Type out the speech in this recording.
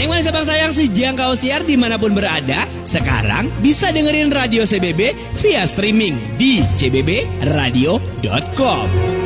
Neng Manis Abang sayang si jangkau siar dimanapun berada. Sekarang bisa dengerin radio CBB via streaming di cbbradio.com.